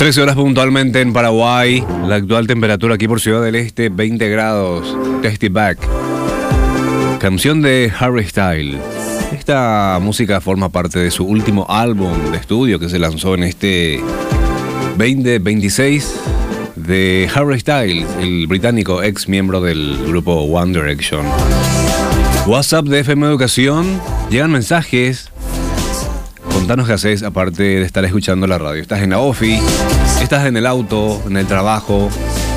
13 horas puntualmente en Paraguay. La actual temperatura aquí por Ciudad del Este, 20 grados. Tasty Back. Canción de Harry Styles. Esta música forma parte de su último álbum de estudio que se lanzó en este 2026 de Harry Styles, el británico ex miembro del grupo One Direction. WhatsApp de FM Educación. Llegan mensajes. Contanos qué haces aparte de estar escuchando la radio. ¿Estás en la ofi? ¿Estás en el auto? ¿En el trabajo?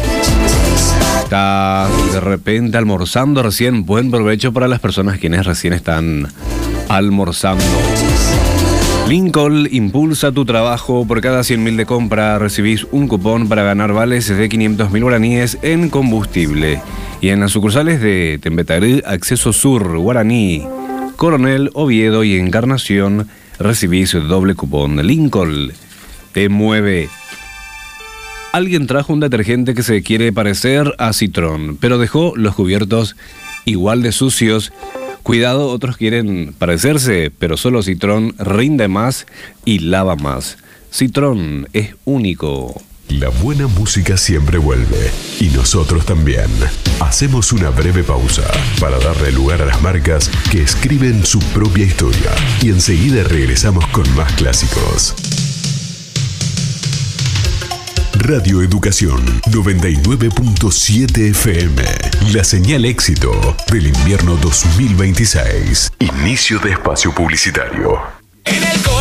¿Estás de repente almorzando recién? Buen provecho para las personas quienes recién están almorzando. Lincoln impulsa tu trabajo. Por cada 100.000 de compra recibís un cupón para ganar vales de 500.000 guaraníes en combustible. Y en las sucursales de Tembetarí, Acceso Sur, Guaraní, Coronel, Oviedo y Encarnación recibís doble cupón. Lincoln te mueve. Alguien trajo un detergente que se quiere parecer a Citrón, pero dejó los cubiertos igual de sucios. Cuidado, otros quieren parecerse, pero solo Citrón rinde más y lava más. Citrón es único. La buena música siempre vuelve, y nosotros también. Hacemos una breve pausa para darle lugar a las marcas que escriben su propia historia, y enseguida regresamos con más clásicos. Radio Educación 99.7 FM. La señal éxito del invierno 2026. Inicio de espacio publicitario.